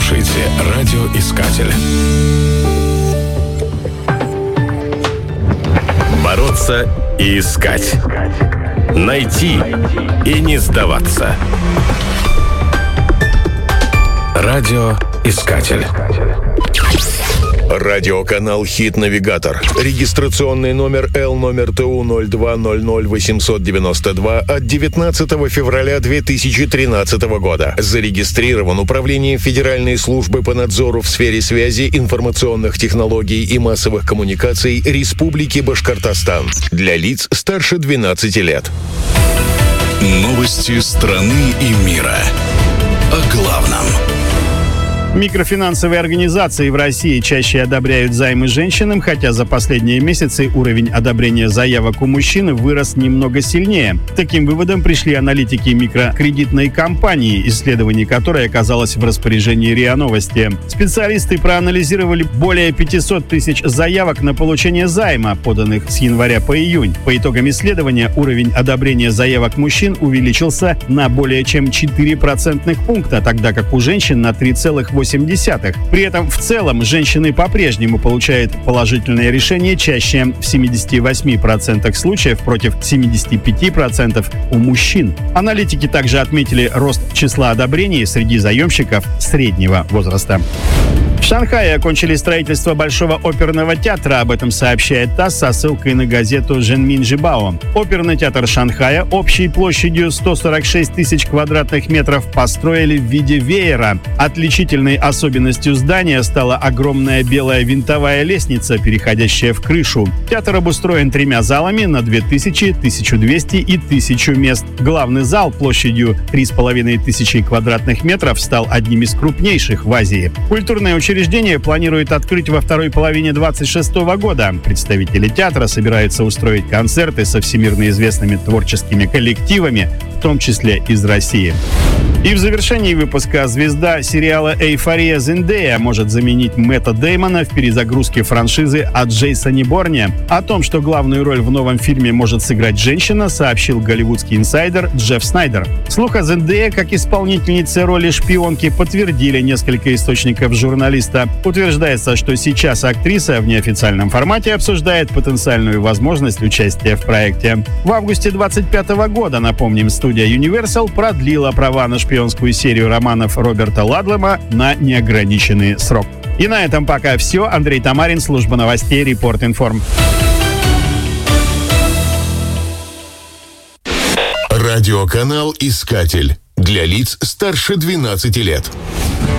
слушаете «Радиоискатель». Бороться и искать. Найти и не сдаваться. «Радиоискатель». Радиоканал «Хит-навигатор». Регистрационный номер L-номер-ТУ-02-00-892 от 19 февраля 2013 года. Зарегистрирован Управлением Федеральной службы по надзору в сфере связи, информационных технологий и массовых коммуникаций Республики Башкортостан. Для лиц старше 12 лет. Новости страны и мира. О главном. Микрофинансовые организации в России чаще одобряют займы женщинам, хотя за последние месяцы уровень одобрения заявок у мужчин вырос немного сильнее. К таким выводам пришли аналитики микрокредитной компании, исследование которой оказалось в распоряжении РИА Новости. Специалисты проанализировали более 500 тысяч заявок на получение займа, поданных с января по июнь. По итогам исследования уровень одобрения заявок мужчин увеличился на более чем 4 процентных пункта, тогда как у женщин на 3,8%. При этом в целом женщины по-прежнему получают положительное решение чаще в 78% случаев против 75% у мужчин. Аналитики также отметили рост числа одобрений среди заемщиков среднего возраста. В Шанхае окончили строительство Большого оперного театра. Об этом сообщает ТАСС со ссылкой на газету «Женмин Жибао». Оперный театр Шанхая общей площадью 146 тысяч квадратных метров построили в виде веера. Отличительной особенностью здания стала огромная белая винтовая лестница, переходящая в крышу. Театр обустроен 3 залами на 2000, 1200 и 1000 мест. Главный зал площадью 3500 квадратных метров стал одним из крупнейших в Азии. Культурное учреждение планирует открыть во второй половине 2026 года. Представители театра собираются устроить концерты со всемирно известными творческими коллективами, в том числе из России. И в завершении выпуска звезда сериала «Эйфория» Зендея может заменить Мэтта Дэймона в перезагрузке франшизы о Джейсоне Борне. О том, что главную роль в новом фильме может сыграть женщина, сообщил голливудский инсайдер Джефф Снайдер. Слух о Зендее как исполнительнице роли шпионки подтвердили несколько источников журналиста. Утверждается, что сейчас актриса в неофициальном формате обсуждает потенциальную возможность участия в проекте. В августе 2025 года, напомним, студия Universal продлила права на шпионскую серию романов Роберта Ладлема на неограниченный срок. И на этом пока все. Андрей Тамарин, служба новостей Report Inform. Радиоканал «Искатель». Для лиц старше 12 лет.